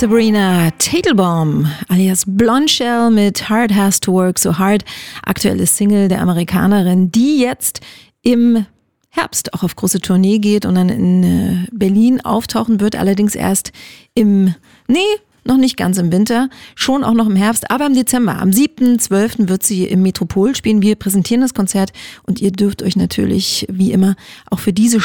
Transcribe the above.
Sabrina Teitelbaum alias Blondshell mit Hard Has to Work So Hard, aktuelles Single der Amerikanerin, die jetzt im Herbst auch auf große Tournee geht und dann in Berlin auftauchen wird, allerdings erst noch nicht ganz im Winter, schon auch noch im Herbst, aber im Dezember. Am 7.12. wird sie im Metropol spielen. Wir präsentieren das Konzert und ihr dürft euch natürlich wie immer auch für diese